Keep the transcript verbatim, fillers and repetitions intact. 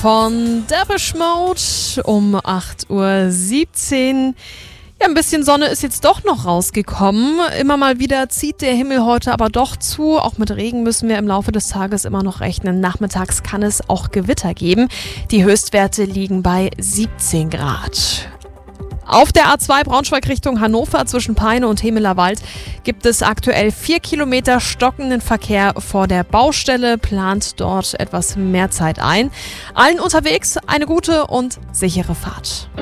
von Depeche Mode um acht Uhr siebzehn. Ja, ein bisschen Sonne ist jetzt doch noch rausgekommen. Immer mal wieder zieht der Himmel heute aber doch zu. Auch mit Regen müssen wir im Laufe des Tages immer noch rechnen. Nachmittags kann es auch Gewitter geben. Die Höchstwerte liegen bei siebzehn Grad. Auf der A zwei Braunschweig Richtung Hannover zwischen Peine und Hemelerwald gibt es aktuell vier Kilometer stockenden Verkehr vor der Baustelle. Plant dort etwas mehr Zeit ein. Allen unterwegs eine gute und sichere Fahrt.